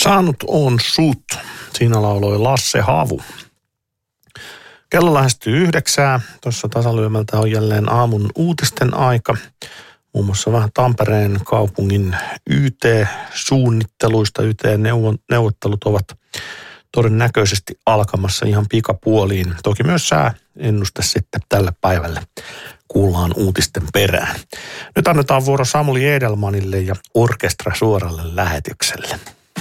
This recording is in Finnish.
Saanut on sut. Siinä lauloi Lasse Havu. Kello lähestyy 9. Tuossa tasalyömältä on jälleen aamun uutisten aika. Muun muassa vähän Tampereen kaupungin YT-suunnitteluista. YT-neuvottelut ovat todennäköisesti alkamassa ihan pikapuoliin. Toki myös sääennuste sitten tälle päivälle kuullaan uutisten perään. Nyt annetaan vuoro Samuli Edelmanille ja Orkestra suoralle lähetykselle.